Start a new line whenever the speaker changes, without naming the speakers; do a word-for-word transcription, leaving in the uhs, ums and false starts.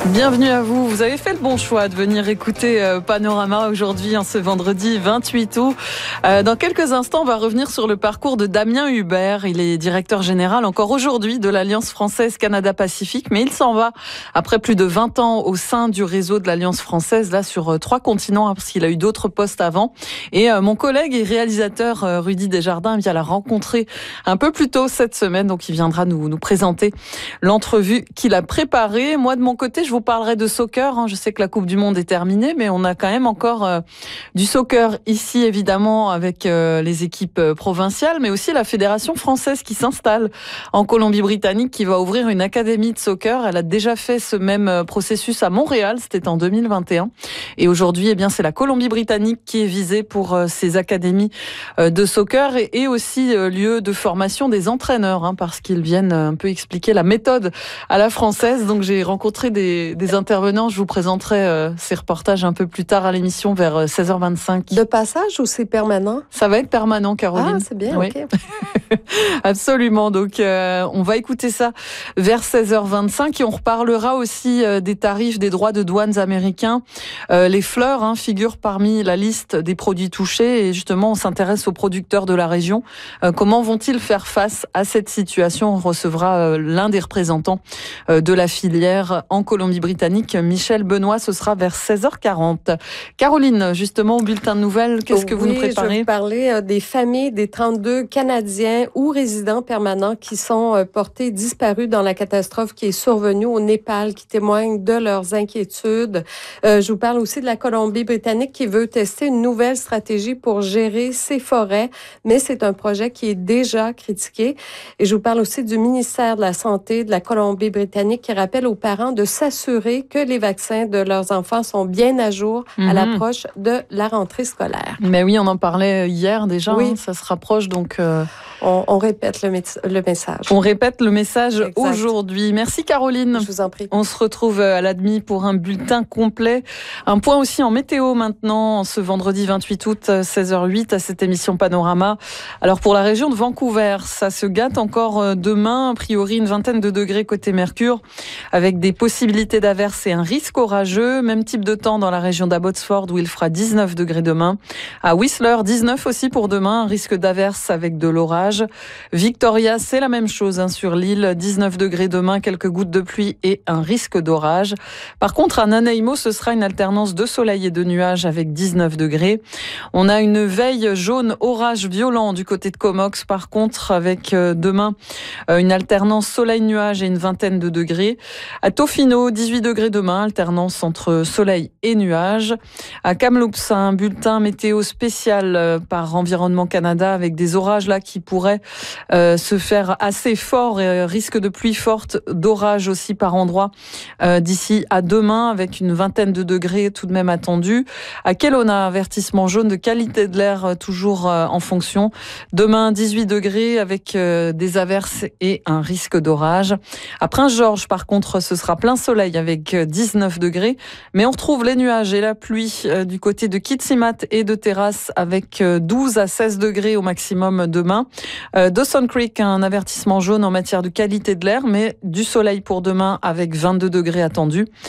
Bienvenue à vous. Vous avez fait le bon choix de venir écouter euh, Panorama aujourd'hui, en ce vendredi vingt-huit août. Euh, dans quelques instants, on va revenir sur le parcours de Damien Hubert. Il est directeur général encore aujourd'hui de l'Alliance française Canada-Pacifique, mais il s'en va après plus de vingt ans au sein du réseau de l'Alliance française, là sur euh, trois continents, hein, parce qu'il a eu d'autres postes avant. Et euh, mon collègue et réalisateur euh, Rudy Desjardins vient la rencontrer un peu plus tôt cette semaine, donc il viendra nous, nous présenter l'entrevue qu'il a préparée. Moi, de mon côté, je vous parlerai de soccer. Je sais que la Coupe du Monde est terminée, mais on a quand même encore euh, du soccer ici, évidemment, avec euh, les équipes provinciales, mais aussi la Fédération française qui s'installe en Colombie-Britannique, qui va ouvrir une académie de soccer. Elle a déjà fait ce même processus à Montréal, c'était en deux mille vingt et un. Et aujourd'hui, eh bien, c'est la Colombie-Britannique qui est visée pour euh, ces académies euh, de soccer et, et aussi euh, lieu de formation des entraîneurs, hein, parce qu'ils viennent un peu expliquer la méthode à la française. Donc, j'ai rencontré des des intervenants. Je vous présenterai euh, ces reportages un peu plus tard à l'émission vers seize heures vingt-cinq.
De passage ou c'est permanent?
Ça va être permanent, Caroline.
Ah, c'est bien,
oui.
OK.
Absolument. Donc, euh, on va écouter ça vers seize heures vingt-cinq et on reparlera aussi euh, des tarifs des droits de douanes américains. Euh, les fleurs hein, figurent parmi la liste des produits touchés et justement, on s'intéresse aux producteurs de la région. Euh, comment vont-ils faire face à cette situation? On recevra euh, l'un des représentants euh, de la filière en Colombie-Britannique, Michel Benoît. Ce sera vers seize heures quarante. Caroline, justement, au bulletin de nouvelles, qu'est-ce que
oui,
vous nous préparez?
Je vais vous parler euh, des familles des trente-deux Canadiens ou résidents permanents qui sont euh, portés disparus dans la catastrophe qui est survenue au Népal, qui témoignent de leurs inquiétudes. Euh, je vous parle aussi de la Colombie-Britannique qui veut tester une nouvelle stratégie pour gérer ses forêts, mais c'est un projet qui est déjà critiqué. Et je vous parle aussi du ministère de la Santé de la Colombie-Britannique qui rappelle aux parents de s'assurer que les vaccins de leurs enfants sont bien à jour mm-hmm. à l'approche de la rentrée scolaire.
Mais oui, on en parlait hier déjà,
oui.
hein, ça se rapproche donc... Euh...
On, on répète le, le message.
On répète le message exact. Aujourd'hui. Merci Caroline.
Je vous en prie.
On se retrouve à la demi pour un bulletin complet. Un point aussi en météo maintenant, ce vendredi vingt-huit août, seize heures huit, à cette émission Panorama. Alors pour la région de Vancouver, ça se gâte encore demain. A priori une vingtaine de degrés côté Mercure, avec des possibilités d'averses et un risque orageux. Même type de temps dans la région d'Abbotsford où il fera dix-neuf degrés demain. À Whistler, dix-neuf aussi pour demain, un risque d'averses avec de l'orage. Victoria, c'est la même chose hein, sur l'île, dix-neuf degrés demain, quelques gouttes de pluie et un risque d'orage. Par contre, à Nanaimo, ce sera une alternance de soleil et de nuages avec dix-neuf degrés. On a une veille jaune orage violent du côté de Comox, par contre, avec euh, demain euh, une alternance soleil-nuage et une vingtaine de degrés. À Tofino, dix-huit degrés demain, alternance entre soleil et nuages. À Kamloops, un bulletin météo spécial euh, par Environnement Canada avec des orages là qui pourraient pourrait euh, se faire assez fort, et risque de pluie forte, d'orage aussi par endroits euh, d'ici à demain avec une vingtaine de degrés tout de même attendus. À Kelowna, avertissement jaune de qualité de l'air euh, toujours euh, en fonction. Demain, dix-huit degrés avec euh, des averses et un risque d'orage. À Prince-Georges, par contre, ce sera plein soleil avec dix-neuf degrés, mais on retrouve les nuages et la pluie euh, du côté de Kitimat et de Terrasse avec euh, douze à seize degrés au maximum demain. Euh, Dawson Creek, un avertissement jaune en matière de qualité de l'air, mais du soleil pour demain avec vingt-deux degrés attendus.